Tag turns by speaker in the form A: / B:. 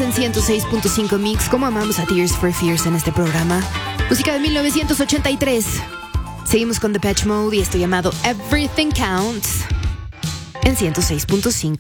A: en 106.5 Mix. Como amamos a Tears for Fears en este programa. Música de 1983. Seguimos con Depeche Mode y esto llamado Everything Counts en 106.5.